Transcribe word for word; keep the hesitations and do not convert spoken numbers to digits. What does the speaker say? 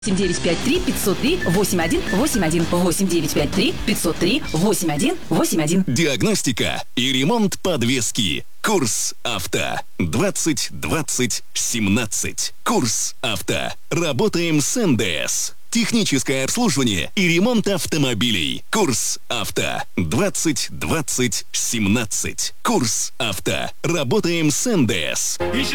восемь девять пять три пятьсот три восемь один восемь один восемь девять пять три пятьсот три восемь один восемь один. Диагностика и ремонт подвески. Курс авто. двадцать двадцать семнадцать. Курс авто. Работаем с эн дэ эс. Техническое обслуживание и ремонт автомобилей. Курс авто. двадцать двадцать семнадцать. Курс авто. Работаем с эн дэ эс.